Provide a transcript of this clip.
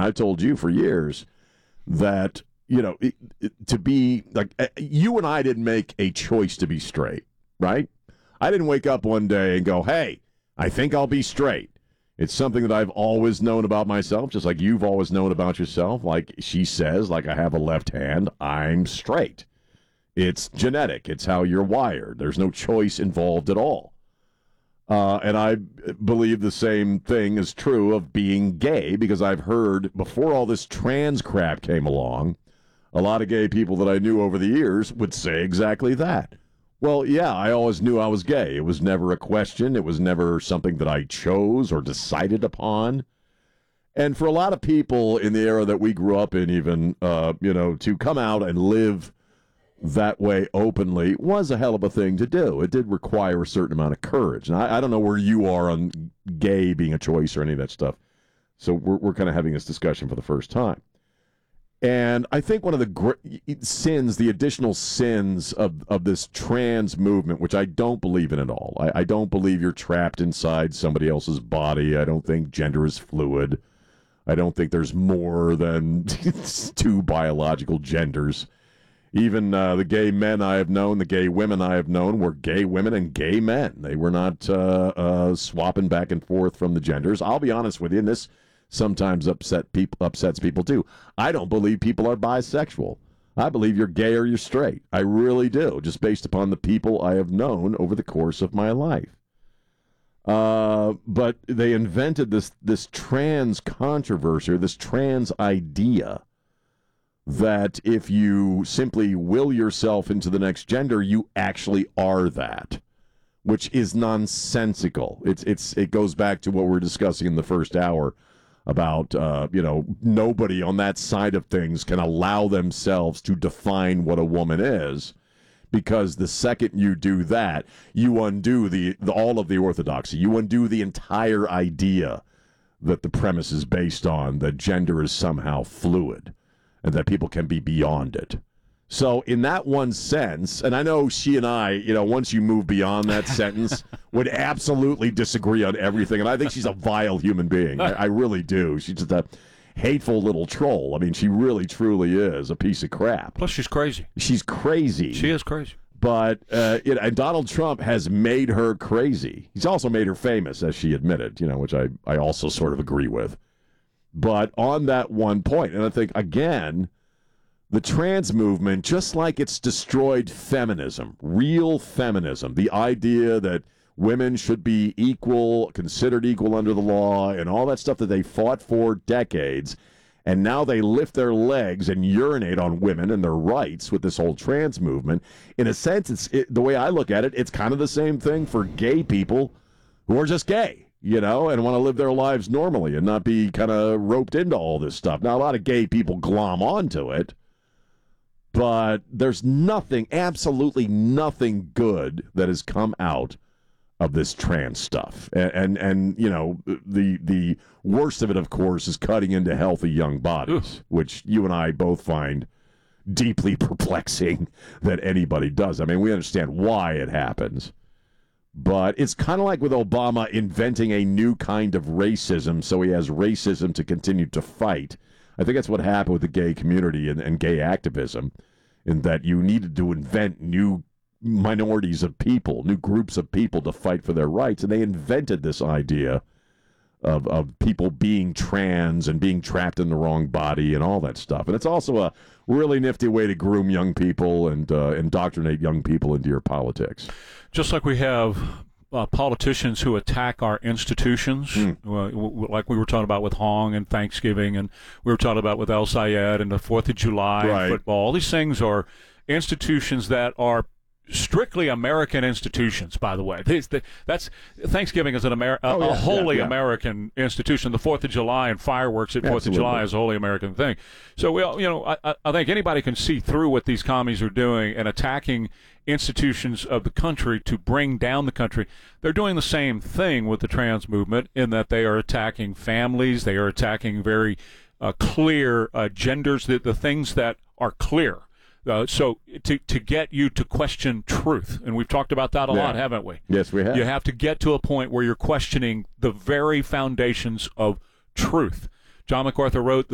I've told you for years that, to be like, you and I didn't make a choice to be straight, right? I didn't wake up one day and go, hey, I think I'll be straight. It's something that I've always known about myself, just like you've always known about yourself. Like she says, like I have a left hand, I'm straight. It's genetic. It's how you're wired. There's no choice involved at all. And I believe the same thing is true of being gay, because I've heard before all this trans crap came along, a lot of gay people that I knew over the years would say exactly that. Well, yeah, I always knew I was gay. It was never a question. It was never something that I chose or decided upon. And for a lot of people in the era that we grew up in, even, to come out and live that way openly was a hell of a thing to do. It did require a certain amount of courage. And I don't know where you are on gay being a choice or any of that stuff. So we're kind of having this discussion for the first time. And I think one of the sins, the additional sins of this trans movement, which I don't believe in at all. I don't believe you're trapped inside somebody else's body. I don't think gender is fluid. I don't think there's more than two biological genders. Even the gay men I have known, the gay women I have known were gay women and gay men. They were not swapping back and forth from the genders. I'll be honest with you, and this sometimes upsets people too. I don't believe people are bisexual. I believe you're gay or you're straight. I really do, just based upon the people I have known over the course of my life. But they invented this trans controversy, or this trans idea, that if you simply will yourself into the next gender, you actually are that, which is nonsensical. It goes back to what we were discussing in the first hour about, nobody on that side of things can allow themselves to define what a woman is, because the second you do that, you undo all of the orthodoxy. You undo the entire idea that the premise is based on, that gender is somehow fluid and that people can be beyond it. So in that one sense, and I know she and I, once you move beyond that sentence, would absolutely disagree on everything. And I think she's a vile human being. I really do. She's just a hateful little troll. I mean, she really, truly is a piece of crap. Plus, she's crazy. She's crazy. She is crazy. But and Donald Trump has made her crazy. He's also made her famous, as she admitted, which I also sort of agree with. But on that one point, and I think, again, the trans movement, just like it's destroyed feminism, real feminism, the idea that women should be equal, considered equal under the law, and all that stuff that they fought for decades, and now they lift their legs and urinate on women and their rights with this whole trans movement. In a sense, the way I look at it, it's kind of the same thing for gay people who are just gay, and want to live their lives normally and not be kind of roped into all this stuff. Now, a lot of gay people glom onto it, but there's nothing, absolutely nothing good that has come out of this trans stuff. And the worst of it, of course, is cutting into healthy young bodies, which you and I both find deeply perplexing that anybody does. I mean, we understand why it happens, but it's kind of like with Obama inventing a new kind of racism, so he has racism to continue to fight. I think that's what happened with the gay community and gay activism, in that you needed to invent new minorities of people, new groups of people to fight for their rights, and they invented this idea of people being trans and being trapped in the wrong body and all that stuff. And it's also a really nifty way to groom young people and indoctrinate young people into your politics. Just like we have politicians who attack our institutions, like we were talking about with Hong and Thanksgiving, and we were talking about with El Sayed and the 4th of July and football. All these things are institutions that are strictly American institutions, by the way. That's Thanksgiving is a wholly American institution. The 4th of July and fireworks at 4th of July is a wholly American thing. So, I think anybody can see through what these commies are doing and attacking institutions of the country to bring down the country. They're doing the same thing with the trans movement, in that they are attacking families. They are attacking very clear genders, the things that are clear. So to get you to question truth, and we've talked about that a lot, haven't we? Yes, we have. You have to get to a point where you're questioning the very foundations of truth. John MacArthur wrote